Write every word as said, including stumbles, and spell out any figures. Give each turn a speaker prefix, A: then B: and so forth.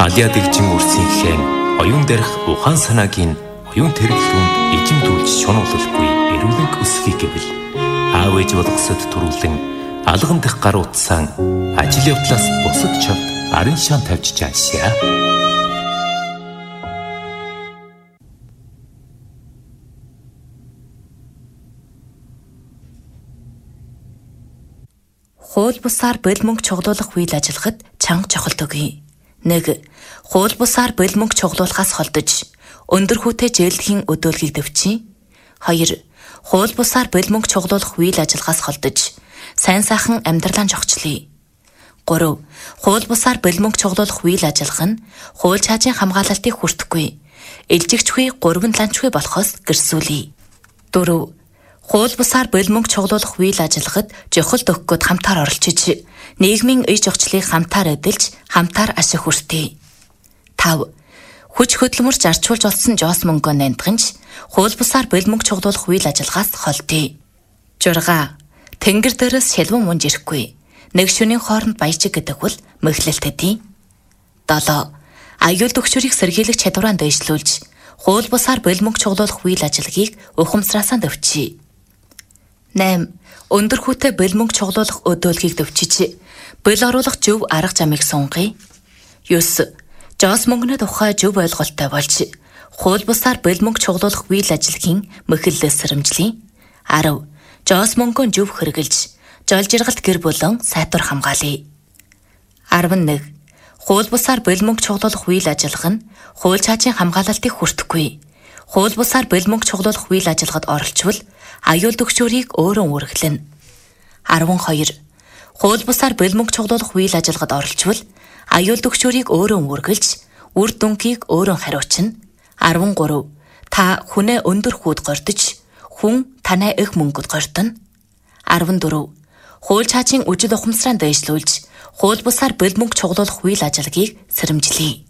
A: Малиа дэгжин үрсийнхээ оюун дээрх ухаан санаагийн оюун тэргэлтүүнд ижимдүүлж шунуулалгүй эрүүлэнг өсгий гэвэл аав ээж болгосод төрүүлэн алган дэх гар утсаан ажил явдлаас бусад чавд арын шаан тавьж чаашаа.
B: Хууль бусаар бэл мөнгө чуглуулах үйл ажиллагад чанга чухалд өгье. нэг. Хууль бусаар бэл мөнгө чуглуулахаас холдож өндөр хүүтэй зээлдэхийн өдөөлгийг дэвчий. хоёр. Хууль бусаар бэл мөнгө чуглуулах үйл ажиллагаас холдож сайн сайхан амьдралаа зохицлоо. гурав. Хууль бусаар бэл мөнгө чуглуулах үйл ажиллагаа нь хууль чаажийн хамгаалалтыг хүртэхгүй, элжигчгүй гурван ланчгүй болохоос гэрсүүлье. дөрөв. Хууль бусаар бэл мөнгө чуглуулах үйл ажиллагад жохолд өгөхөд хамтаар оролцож, нийгмийн ие зохицлыг хамтаар эдэлж, хамтаар ашиг хүртээ. тав. Хүч хөдөлмөрч зарчуулж олсон жоос мөнгөө нандганч, хууль бусаар бэл мөнгө чуглуулах үйл ажиллагаас холдъё. зурга. Тэнгэр дээрээс шилвэн мунж ирэхгүй. Нэг шөнийн хооронд баяжиг гэдэг бол мэхлэлтэдий. долоо. Аюул төгшөрийг сэргийлэх чадвараа дэвшлүүлж, хууль бусаар бэл мөнгө чуглуулах үйл ажиллагийг ухамсараасаа дэвчий. найм. Өндөр хүүтэй бэл мөнгө чуглуулах өдөөлгийг дэвчиж, бэл оруулах зөв арга замыг сунгая. ёс. Жоос мөнгөний тухай зөв ойлголттой болж, хууль бусаар бэл мөнгө чуглуулах үйл ажиллагийн мэхэллээс сэрэмжлэе. арав. Жоос мөнгөө зөв хэрэгжилж, жол жиргалт гэр бүлэн сайтвар хамгаалъя. арван нэг. Хууль бусаар бэл мөнгө чуглуулах үйл ажиллагаа нь хууль чаажийн хамгаалалтыг хүртэхгүй, хууль бусаар бэл мөнгө чуглуулах үйл ажиллагад оролцвол аюул төгшөөрийг өөрөө үүргэлнэ. арван хоёр. Хууль бусаар бэл мөнгө чуглуулах үйл ажиллагад оролцвол аюул төгшөөрийг өөрөө үүргэлж, үр дүнгийг өөрөө хариуцна. арван гурав. Та хүнээ өндөр хүүд гордож, хүн танай их мөнгөд гордоно. арван дөрөв. Хууль чаажийн үжил ухамсараа дэвшлүүлж, хууль бусаар бэл мөнгө чуглуулах үйл ажиллагийг сэрэмжлэе.